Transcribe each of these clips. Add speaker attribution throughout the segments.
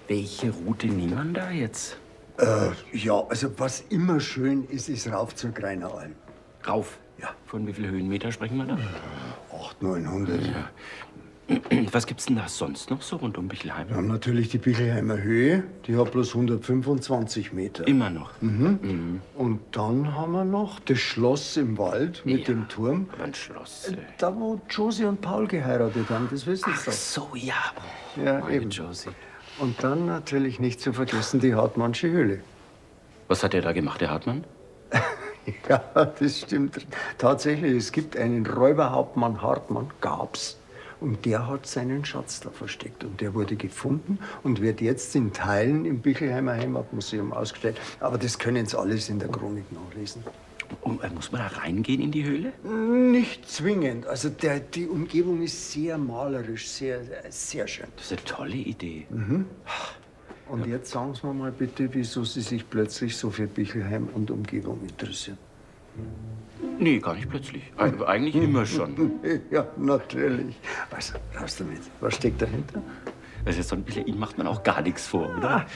Speaker 1: Welche Route nimmt man da jetzt?
Speaker 2: Ja, also was immer schön ist, ist rauf zur Greiner Alm.
Speaker 1: Rauf?
Speaker 2: Ja.
Speaker 1: Von wie viel Höhenmeter sprechen wir da?
Speaker 2: 800, 900.
Speaker 1: Ja. Was gibt's denn da sonst noch so rund um Bichelheim?
Speaker 2: Wir haben natürlich die Bichelheimer Höhe, die hat bloß 125 Meter.
Speaker 1: Immer noch?
Speaker 2: Und dann haben wir noch das Schloss im Wald mit dem Turm.
Speaker 1: Aber ein Schloss.
Speaker 2: Da, wo Josie und Paul geheiratet haben, das wissen Sie
Speaker 1: Ach
Speaker 2: doch.
Speaker 1: so, ja.
Speaker 2: Ja,
Speaker 1: Meine
Speaker 2: eben.
Speaker 1: Josie.
Speaker 2: Und dann natürlich nicht zu vergessen die Hartmannsche Höhle.
Speaker 1: Was hat der da gemacht, der Hartmann?
Speaker 2: Ja, das stimmt. Tatsächlich, es gibt einen Räuberhauptmann Hartmann, gab's. Und der hat seinen Schatz da versteckt. Und der wurde gefunden und wird jetzt in Teilen im Bichelheimer Heimatmuseum ausgestellt. Aber das können Sie alles in der Chronik nachlesen.
Speaker 1: Und, muss man da reingehen in die Höhle?
Speaker 2: Nicht zwingend. Also die Umgebung ist sehr malerisch, sehr schön.
Speaker 1: Das ist eine tolle Idee.
Speaker 2: Und jetzt sagen Sie mir mal bitte, wieso Sie sich plötzlich so für Bichelheim und Umgebung interessieren.
Speaker 1: Nee, gar nicht plötzlich. Eigentlich immer schon.
Speaker 2: Ja, natürlich. Also, raus damit. Was steckt dahinter?
Speaker 1: Also so ein bisschen, ihm macht man auch gar nichts vor, oder?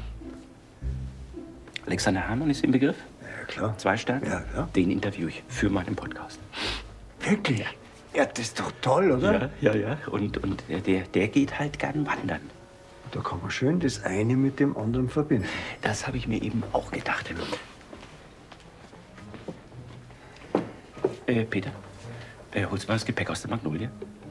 Speaker 1: Alexander Herrmann ist im Begriff?
Speaker 2: Ja, klar.
Speaker 1: 2 Sterne?
Speaker 2: Ja, klar.
Speaker 1: Den interviewe ich für meinen Podcast.
Speaker 2: Wirklich? Ja, das ist doch toll, oder?
Speaker 1: Ja. Und der geht halt gern wandern.
Speaker 2: Da kann man schön das eine mit dem anderen verbinden.
Speaker 1: Das habe ich mir eben auch gedacht. Peter, holst du mal das Gepäck aus der Magnolie?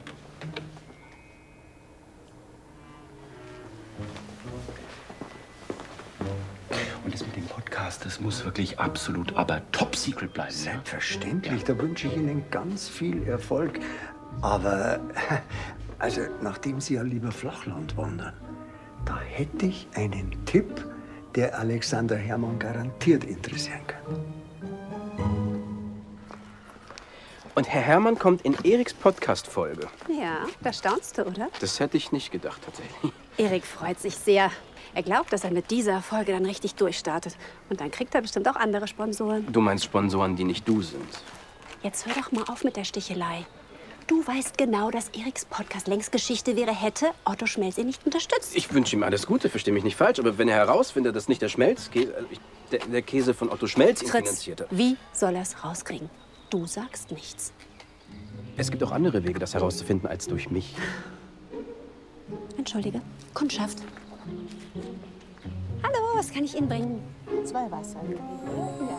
Speaker 1: Und das mit dem Podcast, das muss wirklich absolut, aber top secret bleiben. Ne?
Speaker 2: Selbstverständlich, da wünsche ich Ihnen ganz viel Erfolg. Aber, also, nachdem Sie ja lieber Flachland wandern, da hätte ich einen Tipp, der Alexander Herrmann garantiert interessieren kann.
Speaker 3: Und Herr Herrmann kommt in Eriks Podcast-Folge.
Speaker 4: Ja, da staunst du, oder?
Speaker 3: Das hätte ich nicht gedacht, tatsächlich.
Speaker 4: Erik freut sich sehr. Er glaubt, dass er mit dieser Folge dann richtig durchstartet. Und dann kriegt er bestimmt auch andere Sponsoren.
Speaker 3: Du meinst Sponsoren, die nicht du sind.
Speaker 4: Jetzt hör doch mal auf mit der Stichelei. Du weißt genau, dass Eriks Podcast längst Geschichte wäre, hätte Otto Schmelz ihn nicht unterstützt.
Speaker 3: Ich wünsche ihm alles Gute, versteh mich nicht falsch. Aber wenn er herausfindet, dass nicht der der Käse von Otto Schmelz ihn
Speaker 4: Fritz,
Speaker 3: finanzierte.
Speaker 4: wie soll er es rauskriegen? Du sagst nichts.
Speaker 3: Es gibt auch andere Wege, das herauszufinden, als durch mich.
Speaker 4: Entschuldige, Kundschaft. Hallo, was kann ich Ihnen bringen? 2 Wasser.